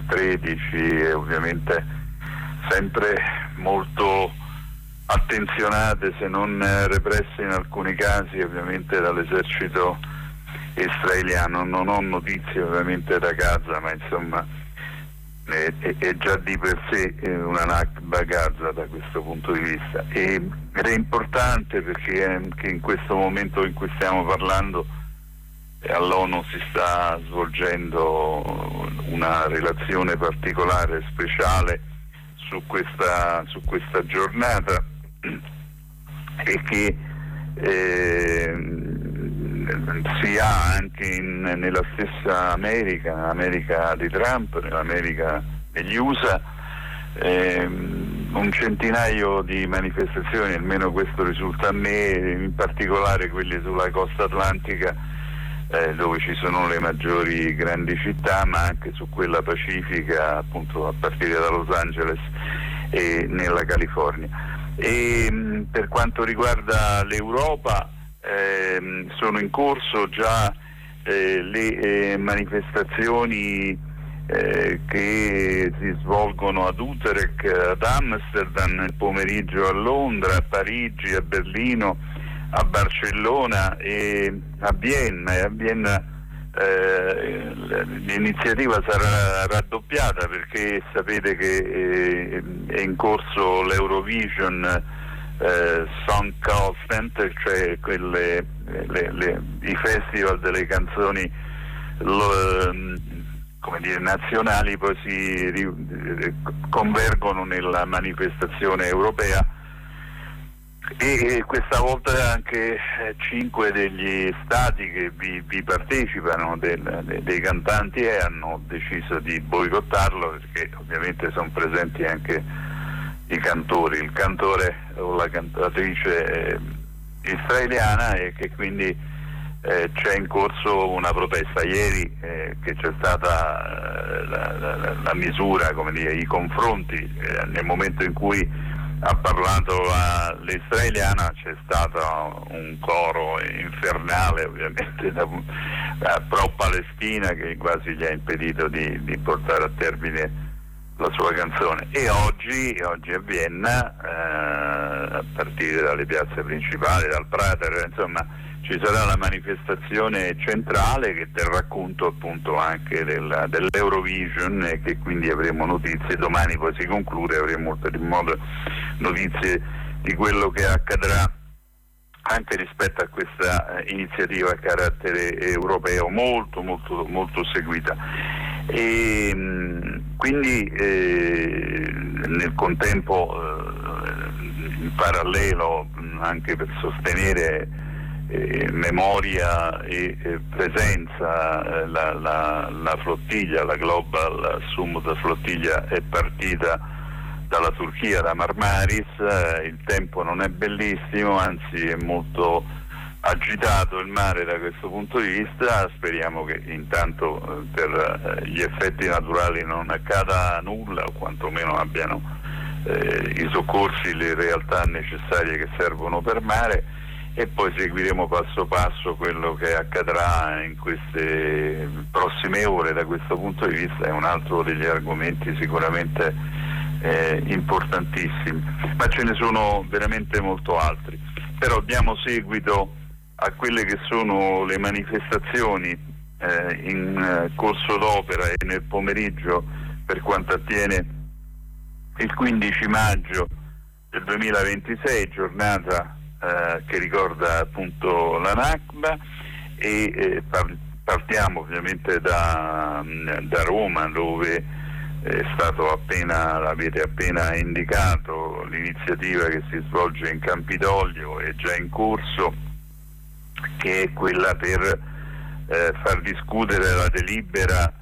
F-13 e ovviamente sempre molto attenzionate, se non represse in alcuni casi ovviamente dall'esercito israeliano. Non ho notizie ovviamente da Gaza, ma insomma è già di per sé una Nakba Gaza da questo punto di vista, ed è importante perché anche in questo momento in cui stiamo parlando all'ONU si sta svolgendo una relazione particolare, speciale su questa giornata, e che si ha anche nella stessa America di Trump, nell'America degli USA, un centinaio di manifestazioni, almeno questo risulta a me, in particolare quelle sulla costa atlantica, dove ci sono le maggiori grandi città, ma anche su quella pacifica, appunto a partire da Los Angeles e nella California. E per quanto riguarda l'Europa, sono in corso già le manifestazioni che si svolgono ad Utrecht, ad Amsterdam, nel pomeriggio a Londra, a Parigi, a Berlino, a Barcellona e a Vienna. E a Vienna l'iniziativa sarà raddoppiata, perché sapete che è in corso l'Eurovision Song Contest, cioè i festival delle canzoni nazionali, poi si convergono nella manifestazione europea, e questa volta anche 5 degli stati che vi partecipano, dei cantanti, hanno deciso di boicottarlo, perché ovviamente sono presenti anche i cantori, il cantore o la cantatrice israeliana, e che quindi c'è in corso una protesta. Ieri che c'è stata la misura, i confronti, nel momento in cui ha parlato l'israeliana c'è stato un coro infernale ovviamente pro-Palestina, che quasi gli ha impedito di portare a termine la sua canzone. E oggi a Vienna, a partire dalle piazze principali, dal Prater, insomma, ci sarà la manifestazione centrale che terrà conto appunto anche dell'Eurovision, e che quindi avremo notizie. Domani poi si conclude, avremo modo notizie di quello che accadrà anche rispetto a questa iniziativa a carattere europeo molto molto molto seguita. E quindi nel contempo, in parallelo, anche per sostenere memoria e presenza, la flottiglia, la Global Sumut flottiglia è partita dalla Turchia, da Marmaris. Il tempo non è bellissimo, anzi è molto agitato il mare da questo punto di vista. Speriamo che intanto per gli effetti naturali non accada nulla, o quantomeno abbiano i soccorsi, le realtà necessarie che servono per mare, e poi seguiremo passo passo quello che accadrà in queste prossime ore. Da questo punto di vista è un altro degli argomenti sicuramente importantissimi, ma ce ne sono veramente molto altri. Però diamo seguito a quelle che sono le manifestazioni in corso d'opera, e nel pomeriggio, per quanto attiene il 15 maggio del 2026, giornata che ricorda appunto la Nakba, e partiamo ovviamente da Roma, dove è stato l'avete appena indicato, l'iniziativa che si svolge in Campidoglio, è già in corso, che è quella per far discutere la delibera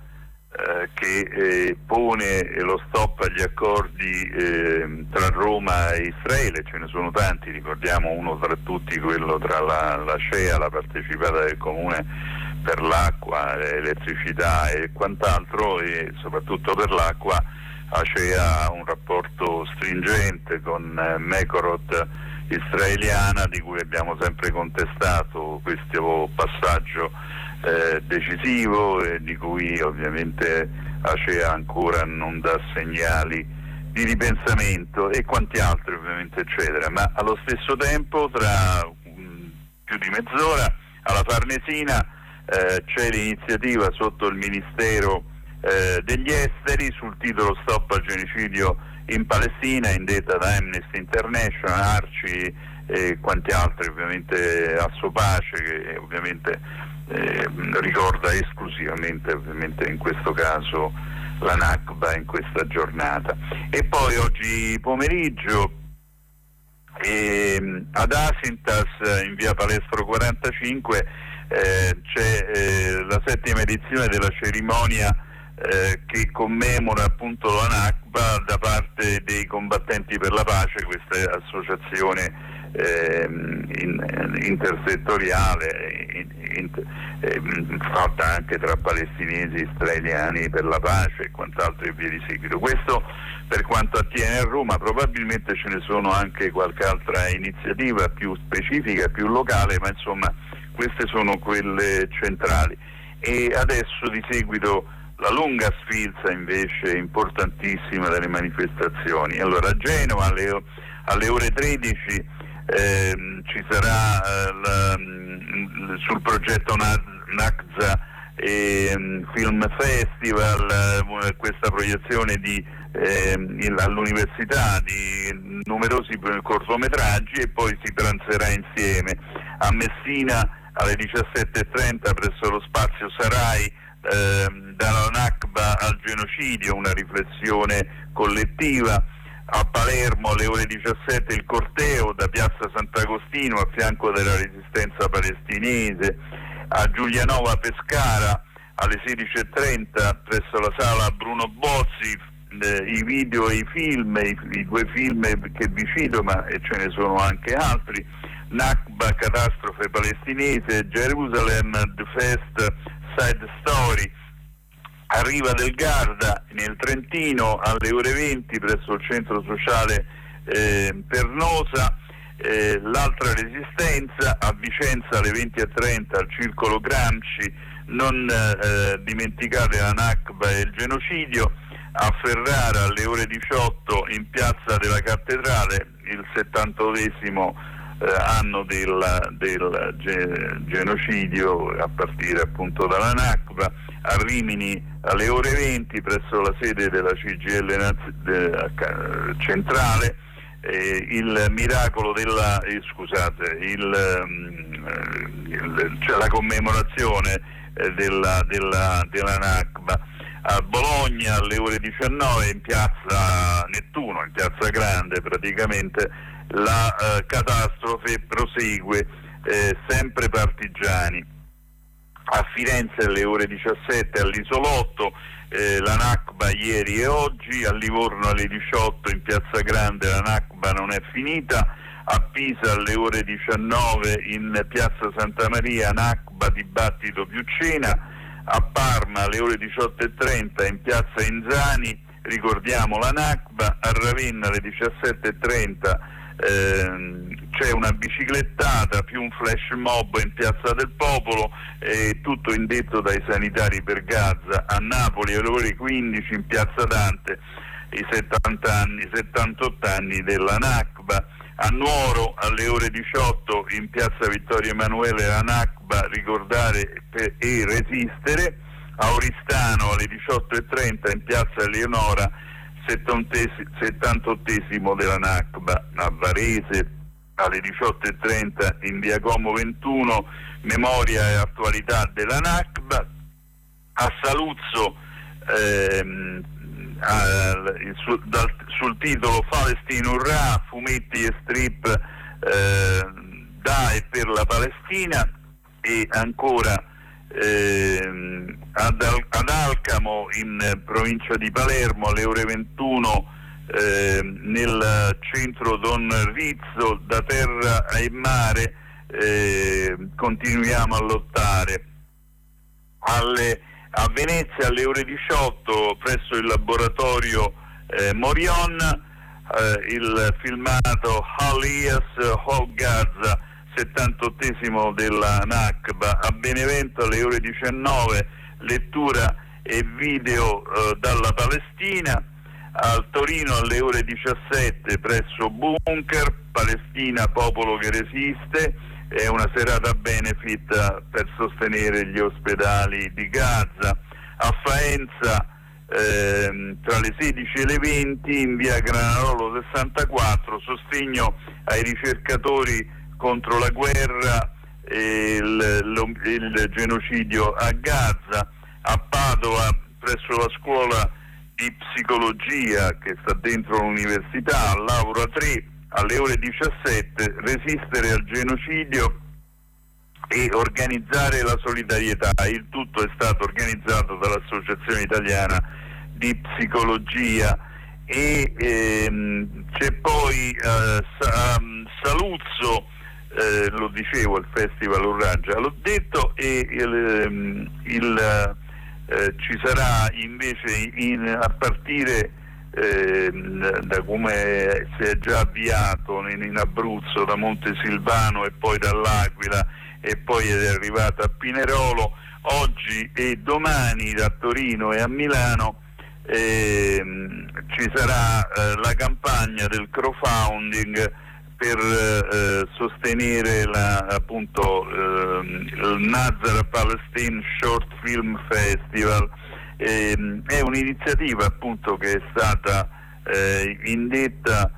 che pone lo stop agli accordi tra Roma e Israele. Ce ne sono tanti, ricordiamo uno tra tutti quello tra la CEA, la partecipata del Comune per l'acqua, l'elettricità e quant'altro, e soprattutto per l'acqua ACEA ha un rapporto stringente con Mekorot israeliana, di cui abbiamo sempre contestato questo passaggio decisivo, e di cui ovviamente Acea ancora non dà segnali di ripensamento, e quanti altri ovviamente eccetera. Ma allo stesso tempo, tra più di mezz'ora alla Farnesina c'è l'iniziativa sotto il Ministero degli Esteri sul titolo Stop al genocidio in Palestina, indetta da Amnesty International, Arci e quanti altri, ovviamente Assopace, che ovviamente ricorda esclusivamente, ovviamente in questo caso, la Nakba in questa giornata. E poi oggi pomeriggio ad Asintas, in via Palestro 45, c'è la 7ª edizione della cerimonia che commemora appunto la Nakba da parte dei combattenti per la pace, questa associazione intersettoriale fatta anche tra palestinesi, israeliani per la pace e quant'altro e via di seguito. Questo per quanto attiene a Roma. Probabilmente ce ne sono anche qualche altra iniziativa più specifica, più locale, ma insomma queste sono quelle centrali. E adesso di seguito la lunga sfilza invece importantissima delle manifestazioni. Allora, a Genova alle ore 13 ci sarà sul progetto Nakza Film Festival, questa proiezione all'università di numerosi cortometraggi, e poi si pranzerà insieme. A Messina alle 17:30 presso lo Spazio Sarai, dalla Nakba al genocidio, una riflessione collettiva. A Palermo alle ore 17 il corteo da Piazza Sant'Agostino a fianco della resistenza palestinese. A Giulianova Pescara alle 16:30 presso la sala Bruno Bozzi, i video e i film, i 2 film che vi cito, ma ce ne sono anche altri. Nakba, catastrofe palestinese, Jerusalem, The Fest, Side Story. A Riva del Garda, nel Trentino, alle ore 20 presso il centro sociale Pernosa, l'altra resistenza. A Vicenza alle 20:30 al Circolo Gramsci, non dimenticate la Nakba e il genocidio. A Ferrara alle ore 18 in Piazza della Cattedrale, il 78esimo anno del genocidio a partire appunto dalla Nakba. A Rimini alle ore 20 presso la sede della CGIL centrale, il miracolo della la commemorazione della Nakba. A Bologna alle ore 19 in piazza Nettuno, in piazza Grande praticamente, la catastrofe prosegue, sempre partigiani. A Firenze alle ore 17 all'Isolotto, la Nakba ieri e oggi. A Livorno alle 18 in piazza Grande, la Nakba non è finita. A Pisa alle ore 19 in piazza Santa Maria, Nakba, dibattito più cena. A Parma alle ore 18:30 in piazza Inzani, ricordiamo la Nakba. A Ravenna alle 17:30 c'è una biciclettata più un flash mob in piazza del Popolo, tutto indetto dai sanitari per Gaza. A Napoli alle ore 15 in piazza Dante, i 78 anni della Nakba. A Nuoro alle ore 18 in piazza Vittorio Emanuele, la Nakba, ricordare e resistere. A Oristano alle 18:30 in piazza Eleonora, 78esimo della Nakba. A Varese alle 18:30 in via Como 21, memoria e attualità della Nakba. A Saluzzo sul titolo Palestine Urrà, fumetti e strip da e per la Palestina. E ancora ad Alcamo, in provincia di Palermo, alle ore 21 nel centro Don Rizzo, da terra e mare continuiamo a lottare. A Venezia alle ore 18 presso il laboratorio Morion, il filmato Alias Hol Gaza, 78esimo della Nakba. A Benevento alle ore 19 lettura e video dalla Palestina. Al Torino alle ore 17 presso Bunker, Palestina, popolo che resiste, è una serata benefit per sostenere gli ospedali di Gaza. A Faenza tra le 16 e le 20 in via Granarolo 64, sostegno ai ricercatori contro la guerra e il genocidio a Gaza. A Padova presso la scuola di psicologia che sta dentro l'università, all'Aura 3, alle ore 17, resistere al genocidio e organizzare la solidarietà. Il tutto è stato organizzato dall'Associazione Italiana di Psicologia. E c'è poi Saluzzo, lo dicevo, il Festival Urraggia, l'ho detto, e ci sarà invece a partire da come si è già avviato in Abruzzo, da Montesilvano e poi dall'Aquila e poi è arrivata a Pinerolo, oggi e domani da Torino e a Milano ci sarà la campagna del crowdfunding per sostenere il Nazareth Palestine Short Film Festival. È un'iniziativa appunto che è stata indetta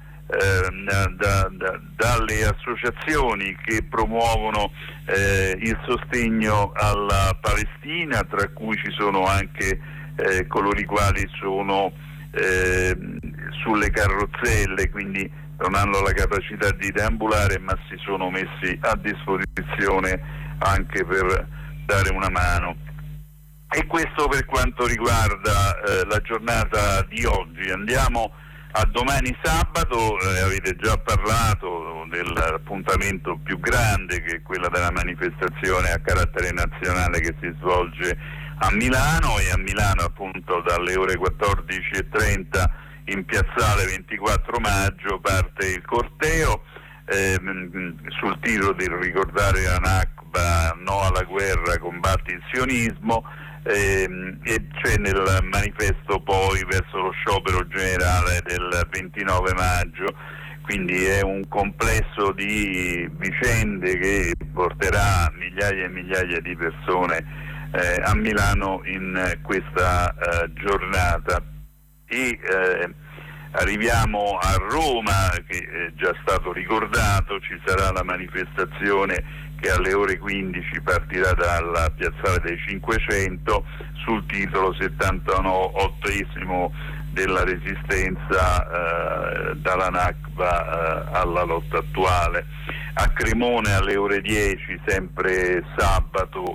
dalle associazioni che promuovono il sostegno alla Palestina, tra cui ci sono anche coloro i quali sono sulle carrozzelle, quindi non hanno la capacità di deambulare, ma si sono messi a disposizione anche per dare una mano. E questo per quanto riguarda la giornata di oggi. Andiamo a domani sabato, avete già parlato dell'appuntamento più grande, che è quella della manifestazione a carattere nazionale che si svolge a Milano, e a Milano appunto dalle ore 14:30 in piazzale 24 maggio parte il corteo sul titolo di ricordare la Nakba, no alla guerra, combatti il sionismo, e c'è nel manifesto poi verso lo sciopero generale del 29 maggio, quindi è un complesso di vicende che porterà migliaia e migliaia di persone a Milano in questa giornata. E arriviamo a Roma, che è già stato ricordato, ci sarà la manifestazione che alle ore 15 partirà dalla piazzale dei 500 sul titolo 78esimo della resistenza dalla Nakba alla lotta attuale. A Cremone alle ore 10, sempre sabato,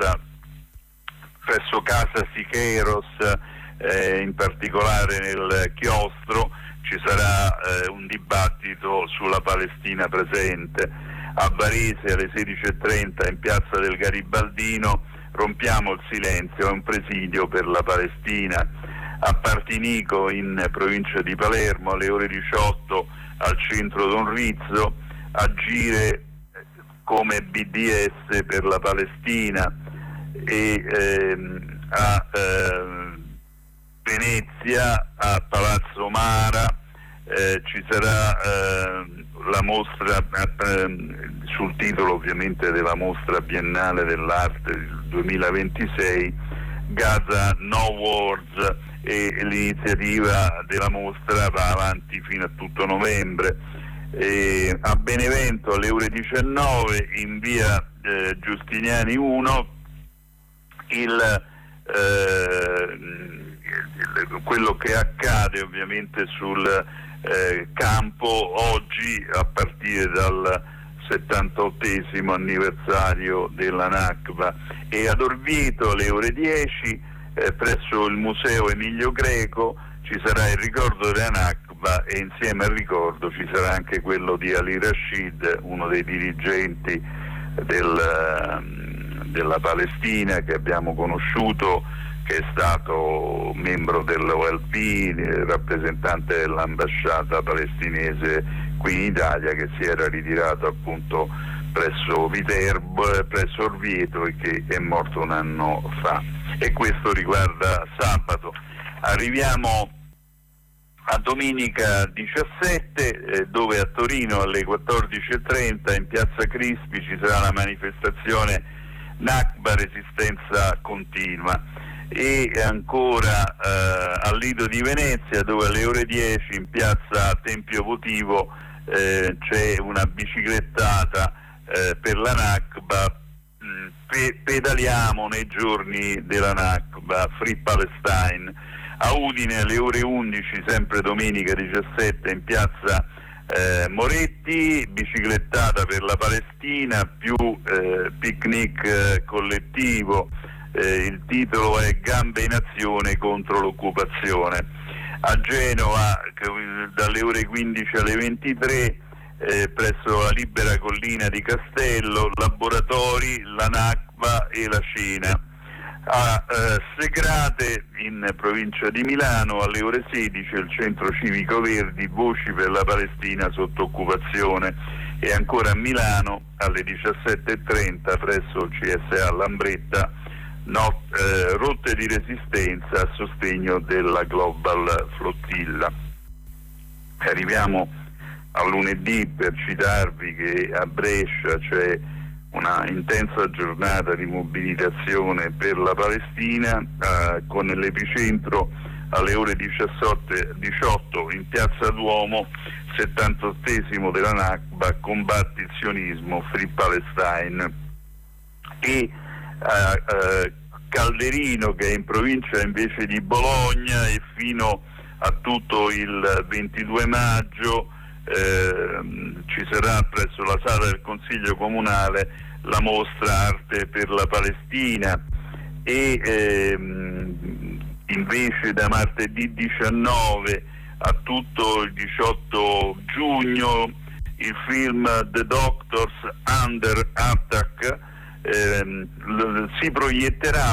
presso casa Sicheros, in particolare nel chiostro, ci sarà un dibattito sulla Palestina presente. A Varese alle 16:30 in piazza del Garibaldino, rompiamo il silenzio, è un presidio per la Palestina. A Partinico in provincia di Palermo alle ore 18 al centro Don Rizzo, agire come BDS per la Palestina. E a Venezia, a Palazzo Mara, ci sarà la mostra sul titolo ovviamente della mostra biennale dell'arte del 2026, Gaza No Wars, e l'iniziativa della mostra va avanti fino a tutto novembre. A Benevento alle ore 19 in via Giustiniani 1 quello che accade ovviamente sul campo oggi a partire dal 78esimo anniversario della Nakba. E ad Orvieto alle ore 10 presso il museo Emilio Greco ci sarà il ricordo della Nakba, e insieme al ricordo ci sarà anche quello di Ali Rashid, uno dei dirigenti della Palestina che abbiamo conosciuto, che è stato membro dell'OLP, rappresentante dell'ambasciata palestinese qui in Italia, che si era ritirato appunto presso Orvieto e che è morto un anno fa. e questo riguarda sabato. Arriviamo a domenica 17 dove a Torino alle 14:30 in piazza Crispi ci sarà la manifestazione Nakba Resistenza Continua, e ancora al Lido di Venezia dove alle ore 10 in piazza Tempio Votivo c'è una biciclettata per la Nakba. Pedaliamo nei giorni della Nakba, Free Palestine. A Udine alle ore 11, sempre domenica 17 in piazza Moretti, biciclettata per la Palestina più picnic collettivo. Il titolo è Gambe in azione contro l'occupazione. A Genova dalle ore 15 alle 23 presso la Libera Collina di Castello, laboratori, la Nakba e la Cina. A Segrate in provincia di Milano alle ore 16 il centro civico Verdi, voci per la Palestina sotto occupazione, e ancora a Milano alle 17:30 presso il CSA Lambretta rotte di resistenza a sostegno della Global Flottilla. Arriviamo a lunedì per citarvi che a Brescia c'è una intensa giornata di mobilitazione per la Palestina con l'epicentro alle ore 18 in piazza Duomo, 78esimo della Nakba, combatti il sionismo, Free Palestine. E Calderino, che è in provincia invece di Bologna, e fino a tutto il 22 maggio ci sarà presso la sala del Consiglio Comunale la mostra Arte per la Palestina, e invece da martedì 19 a tutto il 18 giugno il film The Doctors Under Attack si proietterà